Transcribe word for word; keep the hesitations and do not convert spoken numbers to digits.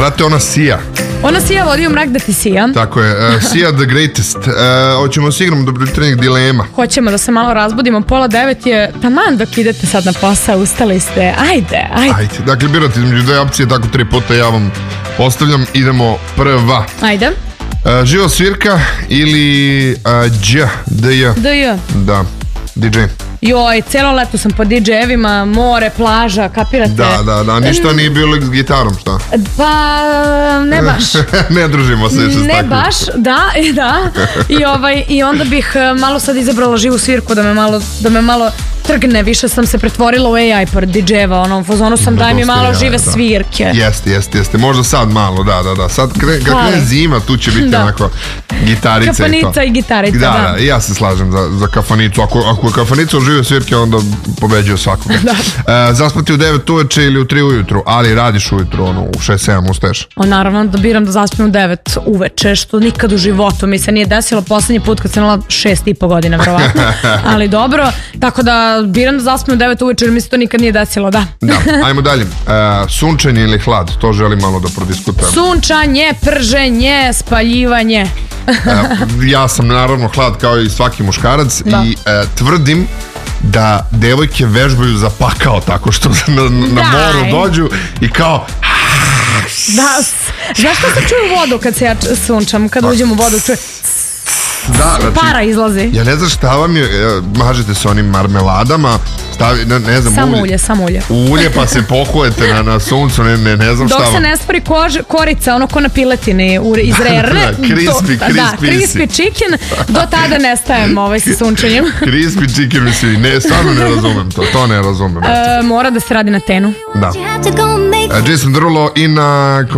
brate, ona sija. Ona sija vodi u mrak da ti sija. Tako je, uh, sija the greatest. Uh, hoćemo s igram do trening dilema. Hoćemo da se malo razbudimo. Pola devet je taman dok idete sad na posao. Ustali ste, ajde, ajde. Ajde, dakle birate između dve opcije, tako tri puta ja vam postavljam. Idemo prva. Ajde. Uh, Živa svirka ili uh, Đ, D J. D J. Da, D J. Joj, cijelo leto sam po D J-evima, more, plaža, kapirate? Da, da, da, ništa nije bilo s gitarom, šta? Pa, ne baš. Ne družimo se više s Ne takvim. baš, da, i da. I, ovaj, I onda bih malo sad izabrala živu svirku da me malo, da me malo trgne, više sam se pretvorila u A I pored D J-eva, onom fazonu sam daj mi malo žive svirke. Jeste, jeste, jeste, možda sad malo, da, da, da, sad kre, kad krene zima, tu će biti onako gitarica i to. Kafanica i gitarica, da. Da, da, ja se slažem za, za kafanicu, ako, ako je kafanica u žive svirke, onda pobeđuje svakoga. E, zaspati u devet uveče ili u tri ujutru, ali radiš ujutru, ono, u šest sedam ustaješ. O, naravno da biram da zaspim u devet uveče, što nikad u životu mi se nije desilo, poslednji put kad sam imala šest i po godina, verovatno, ali dobro, tako da biram da zaspim u devet uveče, jer mi se to nikad nije desilo, da. Da, ajmo dalje. E, sunčanje ili hlad, to želim malo da prodiskutujem. Sunčanje, prženje, spaljivanje. e, ja sam naravno hlad kao i svaki muškarac da. i e, tvrdim da devojke vežbaju za pakao tako što na, na moru dođu i kao da, znaš što se čuje u vodu kad se ja sunčam, kad uđem u vodu čuje da, znači, para izlazi. Ja ne znam šta vam je, mažete se onim marmeladama, stavi, ne, ne znam, samo ulje, ulje, samo ulje. ulje pa se pohujete na, na suncu, ne, ne, ne znam dok šta vam. Dok se ne stvori kož, korica, ono ko na piletini iz rerne. Da, crispy, crispy. Da, crispy chicken, do tada nestajem ovaj sa sunčanjem. Crispy chicken, mislim, ne, stvarno ne razumem to, to ne razumem. E, mora da se radi na tenu. Da. Jason Derulo i na